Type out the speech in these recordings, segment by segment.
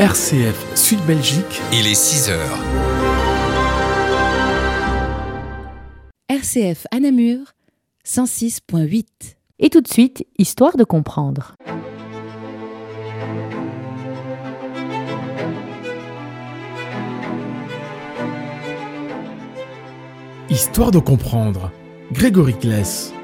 RCF Sud-Belgique. Il est 6 heures. RCF à Namur, 106.8. Et tout de suite, histoire de comprendre. Histoire de comprendre. Grégory Kless.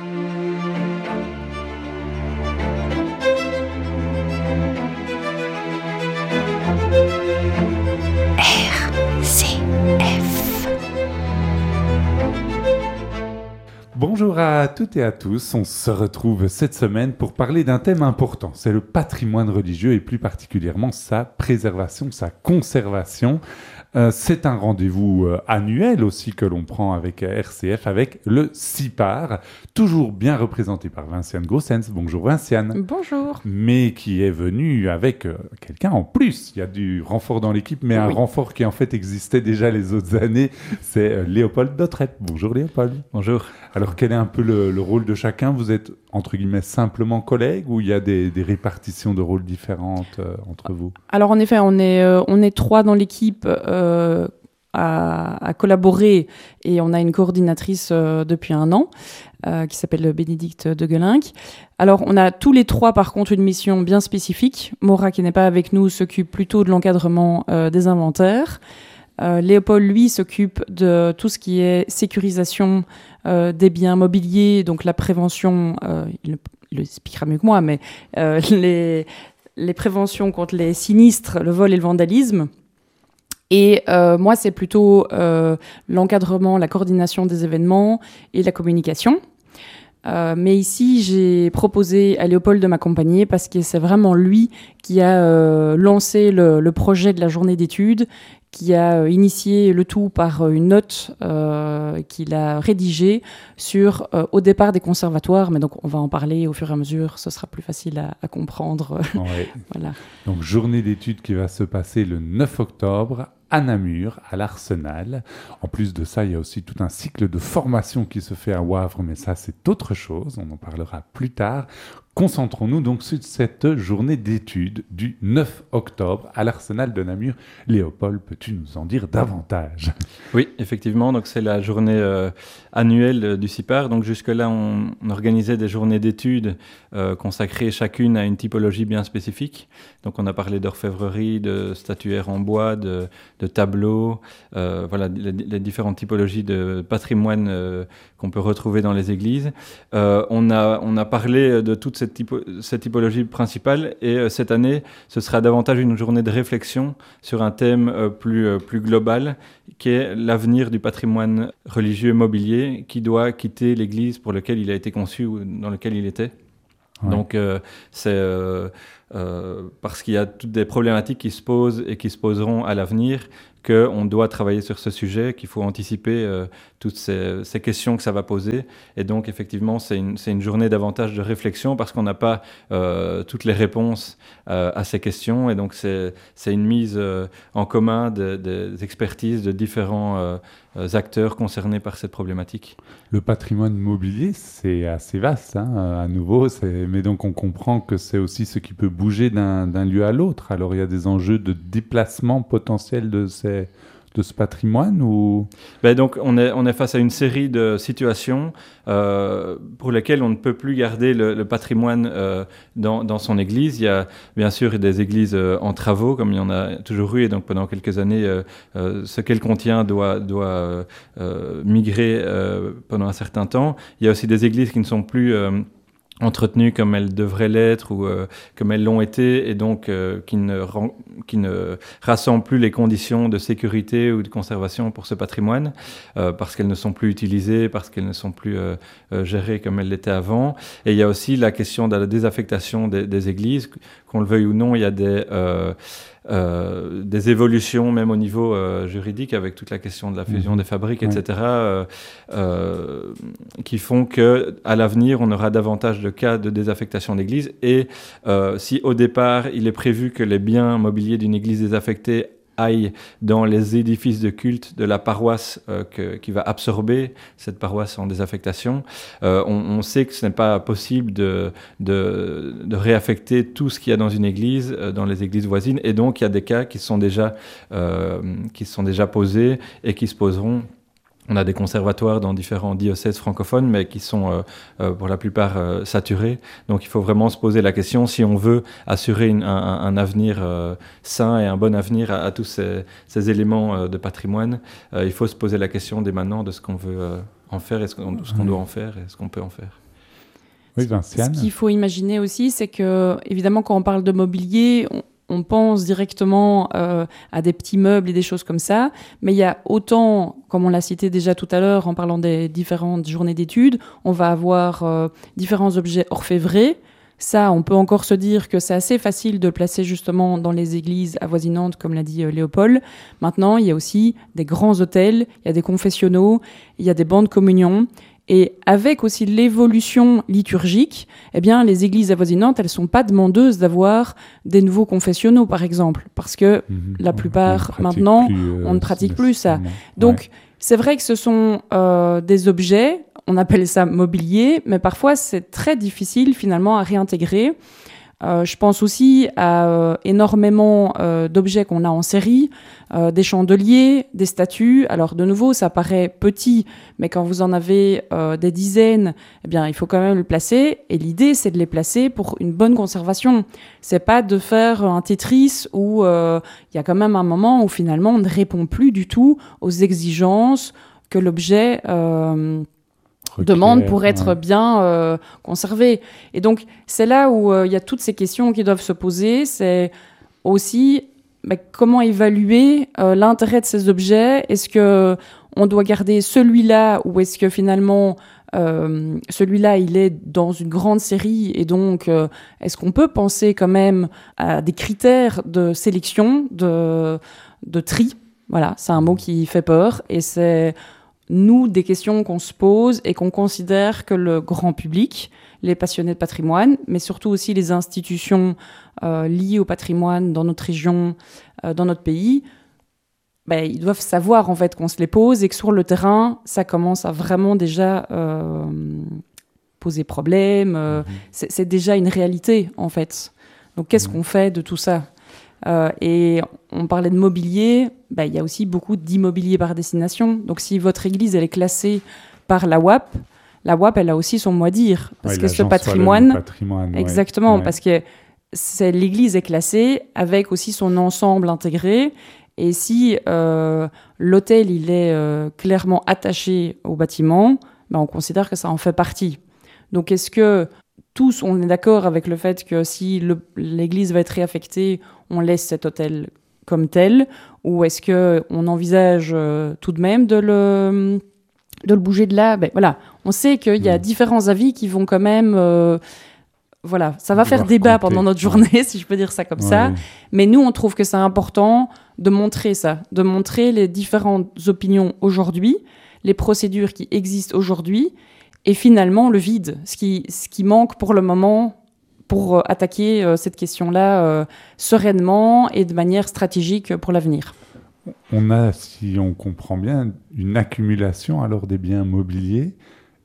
Bonjour à toutes et à tous, on se retrouve cette semaine pour parler d'un thème important, c'est le patrimoine religieux et plus particulièrement sa préservation, sa conservation. C'est un rendez-vous annuel aussi que l'on prend avec RCF, avec le CIPAR, toujours bien représenté par Vinciane Goossens. Bonjour Vinciane. Bonjour. Mais qui est venu avec quelqu'un en plus. Il y a du renfort dans l'équipe, mais un renfort qui en fait existait déjà les autres années, c'est Léopold Dautrep. Bonjour Léopold. Bonjour. Alors quel est un peu le rôle de chacun ? Vous êtes entre guillemets simplement collègues ou il y a des répartitions de rôles différentes entre vous ? Alors en effet, on est trois dans l'équipe à collaborer et on a une coordinatrice depuis un an qui s'appelle Bénédicte de Guelinck. Alors on a tous les trois par contre une mission bien spécifique. Maura qui n'est pas avec nous s'occupe plutôt de l'encadrement des inventaires. Léopold, lui, s'occupe de tout ce qui est sécurisation des biens mobiliers, donc la prévention, il le expliquera mieux que moi, mais les préventions contre les sinistres, le vol et le vandalisme. Et moi, c'est plutôt l'encadrement, la coordination des événements et la communication. Mais ici, j'ai proposé à Léopold de m'accompagner parce que c'est vraiment lui qui a lancé le projet de la journée d'études, qui a initié le tout par une note qu'il a rédigée sur au départ des conservatoires, mais donc on va en parler au fur et à mesure, ce sera plus facile à comprendre. Ouais. Voilà. Donc journée d'études qui va se passer le 9 octobre à Namur, à l'Arsenal. En plus de ça, il y a aussi tout un cycle de formation qui se fait à Wavre, mais ça c'est autre chose, on en parlera plus tard. Concentrons-nous donc sur cette journée d'études du 9 octobre à l'Arsenal de Namur. Léopold, peux-tu nous en dire davantage ? Oui, effectivement, donc c'est la journée annuelle du CIPAR. Donc jusque-là, on organisait des journées d'études consacrées chacune à une typologie bien spécifique. Donc on a parlé d'orfèvrerie, de statuaires en bois, de tableaux, voilà les différentes typologies de patrimoine qu'on peut retrouver dans les églises. On a parlé de toute cette typologie principale et cette année, ce sera davantage une journée de réflexion sur un thème plus global qui est l'avenir du patrimoine religieux mobilier qui doit quitter l'église pour laquelle il a été conçu ou dans laquelle il était. Ouais. Donc c'est parce qu'il y a toutes des problématiques qui se posent et qui se poseront à l'avenir qu'on doit travailler sur ce sujet, qu'il faut anticiper toutes ces questions que ça va poser. Et donc, effectivement, c'est une journée davantage de réflexion parce qu'on n'a pas toutes les réponses à ces questions. Et donc, c'est une mise en commun des expertises de différents acteurs concernés par cette problématique. Le patrimoine mobilier, c'est assez vaste, hein, à nouveau. Mais donc, on comprend que c'est aussi ce qui peut bouger d'un lieu à l'autre. Alors, il y a des enjeux de déplacement potentiel de ce patrimoine ou... Donc on est face à une série de situations pour lesquelles on ne peut plus garder le patrimoine dans son église. Il y a bien sûr des églises en travaux, comme il y en a toujours eu, et donc pendant quelques années, ce qu'elle contient doit migrer pendant un certain temps. Il y a aussi des églises qui ne sont plus... entretenues comme elles devraient l'être ou comme elles l'ont été et donc qui ne rassemblent plus les conditions de sécurité ou de conservation pour ce patrimoine parce qu'elles ne sont plus utilisées, parce qu'elles ne sont plus gérées comme elles l'étaient avant. Et il y a aussi la question de la désaffectation des églises. Qu'on le veuille ou non, il y a des évolutions même au niveau juridique avec toute la question de la fusion des fabriques, etc., qui font qu'à l'avenir, on aura davantage de cas de désaffectation d'église. Et si au départ, il est prévu que les biens mobiliers d'une église désaffectée aille dans les édifices de culte de la paroisse qui va absorber cette paroisse en désaffectation. On sait que ce n'est pas possible de réaffecter tout ce qu'il y a dans une église, dans les églises voisines, et donc il y a des cas qui sont déjà posés et qui se poseront. On a des conservatoires dans différents diocèses francophones, mais qui sont pour la plupart saturés. Donc il faut vraiment se poser la question, si on veut assurer un avenir sain et un bon avenir à tous ces éléments de patrimoine, il faut se poser la question dès maintenant de ce qu'on veut en faire, et ce qu'on doit en faire et ce qu'on peut en faire. Oui, Vinciane. Ce qu'il faut imaginer aussi, c'est que, évidemment, quand on parle de mobilier, on pense directement à des petits meubles et des choses comme ça, mais il y a autant, comme on l'a cité déjà tout à l'heure en parlant des différentes journées d'études, on va avoir différents objets orfèvrés. Ça, on peut encore se dire que c'est assez facile de le placer justement dans les églises avoisinantes, comme l'a dit Léopold. Maintenant, il y a aussi des grands autels, il y a des confessionnaux, il y a des bancs de communion. Et avec aussi l'évolution liturgique, eh bien, les églises avoisinantes, elles ne sont pas demandeuses d'avoir des nouveaux confessionnaux, par exemple, parce que la plupart, maintenant, on ne pratique plus ça. Donc, c'est vrai que ce sont des objets, on appelle ça mobilier, mais parfois, c'est très difficile, finalement, à réintégrer. Je pense aussi à énormément d'objets qu'on a en série, des chandeliers, des statues. Alors de nouveau, ça paraît petit, mais quand vous en avez des dizaines, eh bien, il faut quand même le placer. Et l'idée, c'est de les placer pour une bonne conservation. C'est pas de faire un Tetris où il y a quand même un moment où finalement on ne répond plus du tout aux exigences que l'objet demande pour être bien conservé. Et donc, c'est là où il y a toutes ces questions qui doivent se poser. C'est aussi comment évaluer l'intérêt de ces objets. Est-ce qu'on doit garder celui-là ou est-ce que finalement celui-là, il est dans une grande série et donc est-ce qu'on peut penser quand même à des critères de sélection, de tri? Voilà, c'est un mot qui fait peur et c'est nous, des questions qu'on se pose et qu'on considère que le grand public, les passionnés de patrimoine, mais surtout aussi les institutions liées au patrimoine dans notre région, dans notre pays, ils doivent savoir en fait qu'on se les pose et que sur le terrain, ça commence à vraiment déjà poser problème. C'est déjà une réalité en fait. Donc qu'est-ce qu'on fait de tout ça ? Et on parlait de mobilier, il y a aussi beaucoup d'immobilier par destination. Donc si votre église elle est classée par la WAP elle a aussi son mot à dire. Parce que ce patrimoine, exactement, parce que l'église est classée avec aussi son ensemble intégré. Et si l'hôtel il est clairement attaché au bâtiment, on considère que ça en fait partie. Donc est-ce que tous, on est d'accord avec le fait que si l'église va être réaffectée, on laisse cet hôtel comme tel, ou est-ce qu'on envisage tout de même de le bouger de là ? Voilà, on sait qu'il y a différents avis qui vont quand même... ça va faire débat pendant notre journée, si je peux dire ça comme ça. Mais nous, on trouve que c'est important de montrer ça, de montrer les différentes opinions aujourd'hui, les procédures qui existent aujourd'hui, et finalement le vide, ce qui manque pour le moment pour attaquer cette question-là sereinement et de manière stratégique pour l'avenir. On a, si on comprend bien, une accumulation alors des biens mobiliers.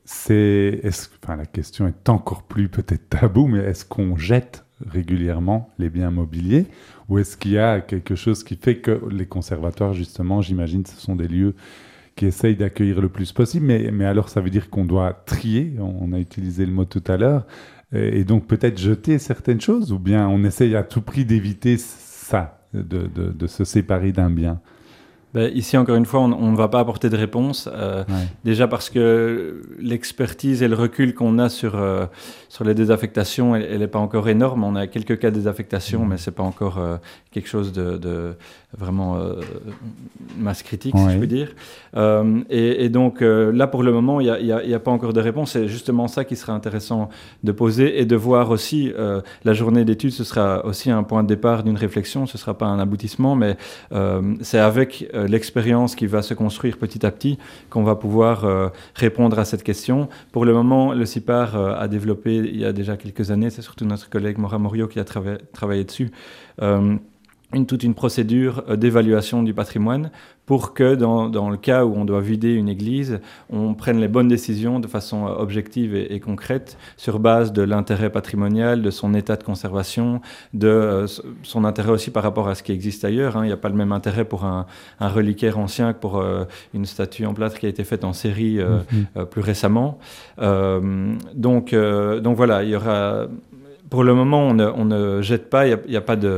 La question est encore plus peut-être tabou, mais est-ce qu'on jette régulièrement les biens mobiliers ou est-ce qu'il y a quelque chose qui fait que les conservatoires, justement, j'imagine, ce sont des lieux qui essayent d'accueillir le plus possible, mais alors ça veut dire qu'on doit trier, on a utilisé le mot tout à l'heure, et donc peut-être jeter certaines choses, ou bien on essaye à tout prix d'éviter ça, de se séparer d'un bien. Ici, encore une fois, on ne va pas apporter de réponse. Déjà parce que l'expertise et le recul qu'on a sur les désaffectations, elle n'est pas encore énorme. On a quelques cas de désaffectation, mais ce n'est pas encore quelque chose de vraiment masse critique, si je peux dire. Et donc, là, pour le moment, il n'y a pas encore de réponse. C'est justement ça qui serait intéressant de poser et de voir aussi. La journée d'études, ce sera aussi un point de départ d'une réflexion. Ce ne sera pas un aboutissement, mais c'est avec l'expérience qui va se construire petit à petit qu'on va pouvoir répondre à cette question. Pour le moment, le CIPAR a développé, il y a déjà quelques années, c'est surtout notre collègue Maura Morio qui a travaillé dessus, toute une procédure d'évaluation du patrimoine pour que dans le cas où on doit vider une église, on prenne les bonnes décisions de façon objective et concrète sur base de l'intérêt patrimonial, de son état de conservation, de son intérêt aussi par rapport à ce qui existe ailleurs. Il n'y a pas le même intérêt pour un reliquaire ancien que pour une statue en plâtre qui a été faite en série plus récemment. Donc voilà, il y aura... Pour le moment, on ne jette pas, il n'y a pas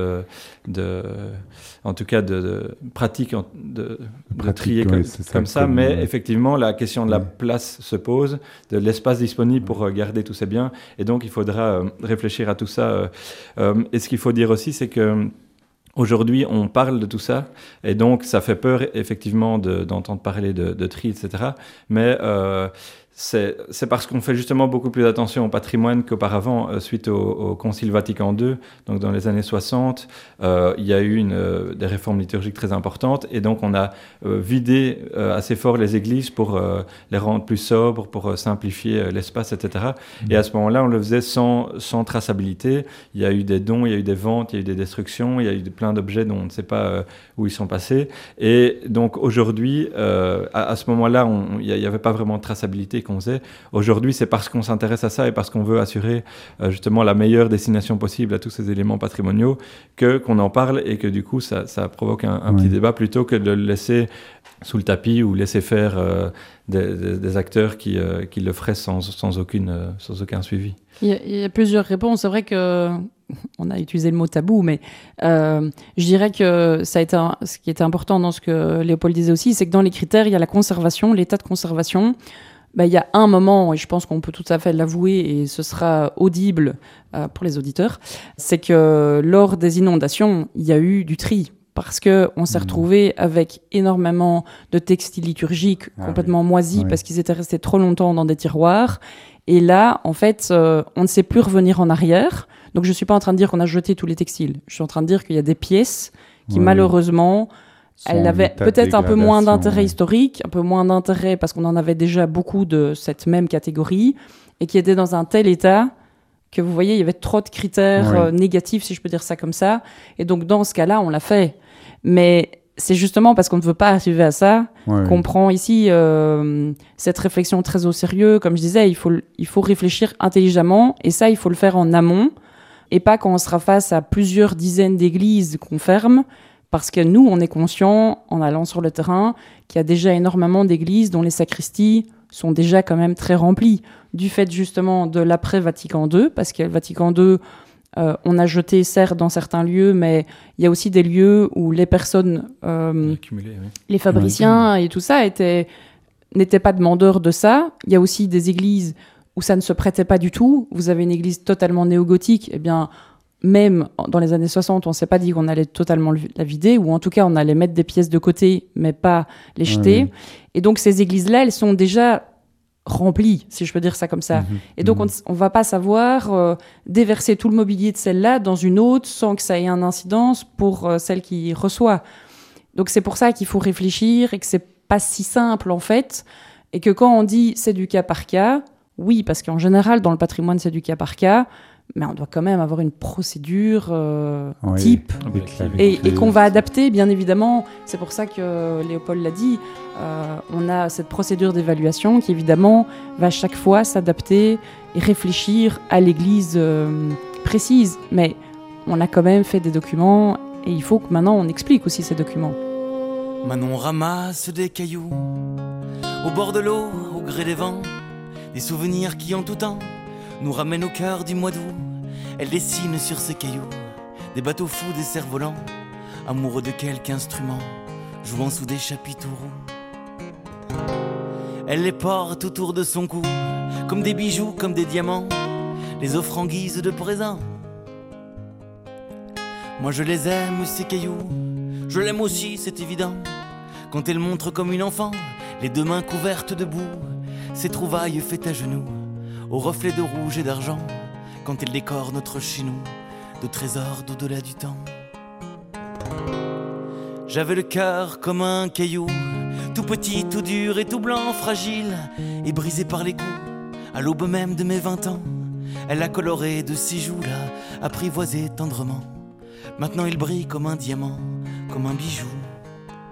en tout cas de pratique de trier comme ça, mais effectivement, la question de la place se pose, de l'espace disponible pour garder tous ces biens, et donc il faudra réfléchir à tout ça. Et ce qu'il faut dire aussi, c'est que aujourd'hui, on parle de tout ça, et donc ça fait peur, effectivement, d'entendre parler de tri, etc. Mais c'est parce qu'on fait justement beaucoup plus attention au patrimoine qu'auparavant, suite au Concile Vatican II. Donc dans les années 60, il y a eu des réformes liturgiques très importantes, et donc on a vidé assez fort les églises pour les rendre plus sobres, pour simplifier l'espace, etc. Et à ce moment-là, on le faisait sans traçabilité. Il y a eu des dons, il y a eu des ventes, il y a eu des destructions, il y a eu plein d'objets dont on ne sait pas où ils sont passés. Et donc aujourd'hui, à ce moment-là, il n'y avait pas vraiment de traçabilité qu'on faisait. Aujourd'hui, c'est parce qu'on s'intéresse à ça et parce qu'on veut assurer justement la meilleure destination possible à tous ces éléments patrimoniaux qu'on en parle, et que du coup, ça provoque un petit débat plutôt que de le laisser sous le tapis ou laisser faire des acteurs qui le feraient sans aucun suivi. Il y a plusieurs réponses. C'est vrai que on a utilisé le mot tabou, mais je dirais que ce qui était important dans ce que Léopold disait aussi, c'est que dans les critères, il y a la conservation, l'état de conservation. Il y a un moment, et je pense qu'on peut tout à fait l'avouer, et ce sera audible pour les auditeurs, c'est que lors des inondations, il y a eu du tri. Parce qu'on s'est retrouvé avec énormément de textiles liturgiques complètement moisis parce qu'ils étaient restés trop longtemps dans des tiroirs. Et là, en fait, on ne sait plus revenir en arrière. Donc, je ne suis pas en train de dire qu'on a jeté tous les textiles. Je suis en train de dire qu'il y a des pièces qui, malheureusement, elles avaient peut-être un peu moins d'intérêt historique, un peu moins d'intérêt parce qu'on en avait déjà beaucoup de cette même catégorie, et qui étaient dans un tel état que, vous voyez, il y avait trop de critères négatifs, si je peux dire ça comme ça. Et donc, dans ce cas-là, on l'a fait. Mais c'est justement parce qu'on ne veut pas arriver à ça qu'on prend ici cette réflexion très au sérieux. Comme je disais, il faut réfléchir intelligemment, et ça, il faut le faire en amont, et pas quand on sera face à plusieurs dizaines d'églises qu'on ferme, parce que nous, on est conscient, en allant sur le terrain, qu'il y a déjà énormément d'églises dont les sacristies sont déjà quand même très remplies, du fait justement de l'après-Vatican II, parce que le Vatican II, on a jeté, certes, dans certains lieux, mais il y a aussi des lieux où les personnes, les fabriciens et tout ça, n'étaient pas demandeurs de ça. Il y a aussi des églises où ça ne se prêtait pas du tout. Vous avez une église totalement néo-gothique, eh bien, même dans les années 60, on ne s'est pas dit qu'on allait totalement la vider, ou en tout cas, on allait mettre des pièces de côté, mais pas les jeter. Et donc, ces églises-là, elles sont déjà remplies, si je peux dire ça comme ça. Et donc, on ne va pas savoir déverser tout le mobilier de celle-là dans une autre sans que ça ait une incidence pour celle qui reçoit. Donc, c'est pour ça qu'il faut réfléchir et que ce n'est pas si simple, en fait. Et que quand on dit c'est du cas par cas, oui, parce qu'en général, dans le patrimoine, c'est du cas par cas, mais on doit quand même avoir une procédure type et qu'on va adapter, bien évidemment. C'est pour ça que Léopold l'a dit, on a cette procédure d'évaluation qui, évidemment, va chaque fois s'adapter et réfléchir à l'église précise. Mais on a quand même fait des documents, et il faut que maintenant on explique aussi ces documents. Manon ramasse des cailloux au bord de l'eau, au gré des vents, des souvenirs qui en tout temps nous ramènent au cœur du mois d'août. Elle dessine sur ces cailloux des bateaux fous, des cerfs-volants, amoureux de quelque instrument, jouant sous des chapiteaux roux. Elle les porte autour de son cou, comme des bijoux, comme des diamants, les offre en guise de présent. Moi je les aime, ces cailloux, je l'aime aussi, c'est évident. Quand elle montre comme une enfant, les deux mains couvertes de boue, ses trouvailles faites à genoux, au reflet de rouge et d'argent, quand elle décore notre chez nous de trésors d'au-delà du temps. J'avais le cœur comme un caillou, tout petit, tout dur et tout blanc, fragile et brisé par les coups. À l'aube même de mes 20 ans, elle a coloré de ses joues là, apprivoisé tendrement Maintenant il brille comme un diamant, comme un bijou.